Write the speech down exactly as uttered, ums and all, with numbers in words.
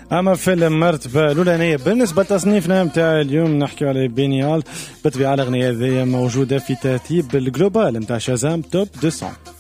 اما فيلم مرتبه الاولانيه بالنسبه لتصنيفنا نتاع اليوم نحكي على بينيال. بالطبيعه الاغنيه هذه موجوده في ترتيب الجلوبال نتاع شازام توب مئتين.